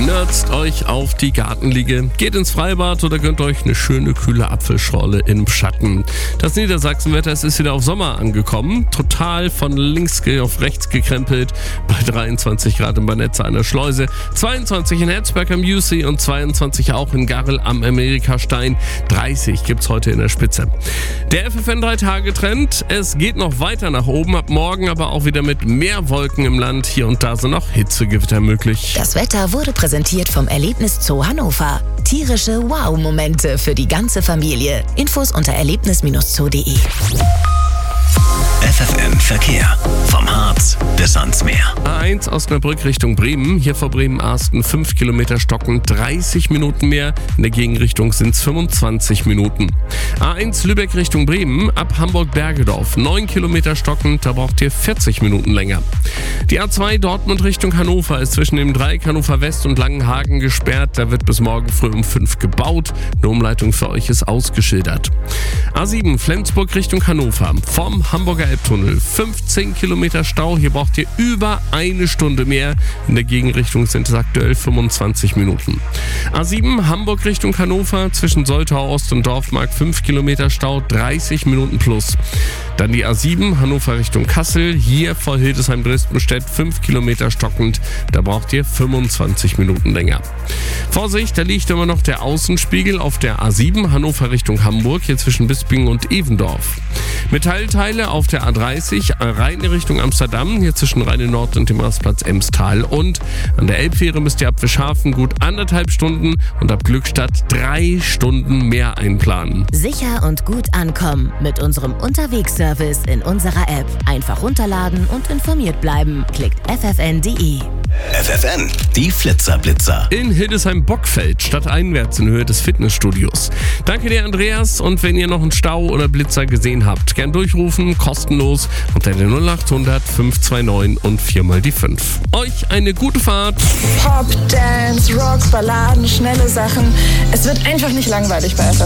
Nürzt euch auf die Gartenliege, geht ins Freibad oder gönnt euch eine schöne kühle Apfelschorle im Schatten. Das Niedersachsenwetter ist wieder auf Sommer angekommen, total von links auf rechts gekrempelt, bei 23 Grad in Bannetze an der Schleuse, 22 in Herzberg am Jussi und 22 auch in Garrel am Amerikastein, 30 gibt's heute in der Spitze. Der FFN 3-Tage-Trend, es geht noch weiter nach oben, ab morgen aber auch wieder mit mehr Wolken im Land, hier und da sind noch Hitzegewitter möglich. Das Wetter wurde präsentiert vom Erlebnis Zoo Hannover. Tierische Wow-Momente für die ganze Familie. Infos unter erlebnis-zoo.de. FFN Verkehr. Vom Harz bis ans Meer. A1 Osnabrück Richtung Bremen. Hier vor Bremen-Arsten 5 Kilometer stocken, 30 Minuten mehr. In der Gegenrichtung sind es 25 Minuten. A1 Lübeck Richtung Bremen. Ab Hamburg-Bergedorf 9 Kilometer stockend, da braucht ihr 40 Minuten länger. Die A2 Dortmund Richtung Hannover ist zwischen dem Dreieck Hannover West und Langenhagen gesperrt. Da wird bis morgen früh um 5 gebaut. Eine Umleitung für euch ist ausgeschildert. A7 Flensburg Richtung Hannover. Vom Hamburger Elbtunnel 15 Kilometer Stau. Hier braucht ihr über eine Stunde mehr. In der Gegenrichtung sind es aktuell 25 Minuten. A7 Hamburg Richtung Hannover. Zwischen Soltau Ost und Dorfmark 5 Kilometer Stau, 30 Minuten plus. Dann die A7 Hannover Richtung Kassel. Hier vor Hildesheim-Dresden-Stedt 5 Kilometer stockend. Da braucht ihr 25 Minuten länger. Vorsicht, da liegt immer noch der Außenspiegel auf der A7 Hannover Richtung Hamburg. Hier zwischen Bisping und Evendorf. Metallteile auf der A30 Rheine Richtung Amsterdam, hier zwischen Rheine Nord und dem Rastplatz Emstal. Und an der Elbfähre müsst ihr ab Fischhafen gut 1,5 Stunden und ab Glückstadt 3 Stunden mehr einplanen. Sicher und gut ankommen mit unserem Unterwegsservice in unserer App. Einfach runterladen und informiert bleiben. Klickt ffn.de. FFN, die Flitzer-Blitzer. In Hildesheim-Bockfeld, stadteinwärts in Höhe des Fitnessstudios. Danke dir, Andreas. Und wenn ihr noch einen Stau oder Blitzer gesehen habt, gern durchrufen, kostenlos unter der 0800 529 und 4x5. Euch eine gute Fahrt. Pop, Dance, Rocks, Balladen, schnelle Sachen. Es wird einfach nicht langweilig bei FFN.